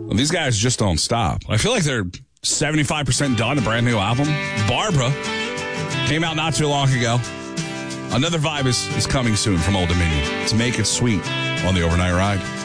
Well, these guys just don't stop. I feel like they're 75% done, a brand new album. Barbara came out not too long ago. Another vibe is coming soon from Old Dominion. To make it sweet on the Overnight Ride.